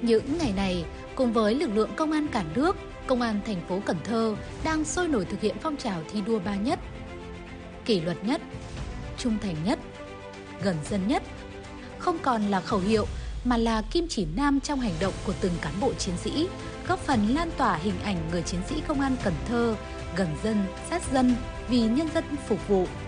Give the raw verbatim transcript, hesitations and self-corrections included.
Những ngày này, cùng với lực lượng công an cả nước, Công an thành phố Cần Thơ đang sôi nổi thực hiện phong trào thi đua ba nhất: kỷ luật nhất, trung thành nhất, gần dân nhất. Không còn là khẩu hiệu mà là kim chỉ nam trong hành động của từng cán bộ chiến sĩ, góp phần lan tỏa hình ảnh người chiến sĩ công an Cần Thơ gần dân, sát dân, vì nhân dân phục vụ.